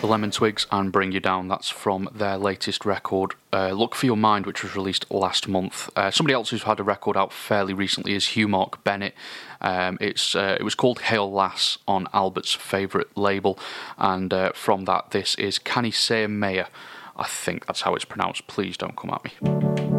The Lemon Twigs and Bring You Down, that's from their latest record, Look For Your Mind, which was released last month. Somebody else who's had a record out fairly recently is Hugh Mark Bennett. It was called Hail Lass on Albert's favourite label, and from that this is Can He Say Mayor. I think that's how it's pronounced. Please don't come at me.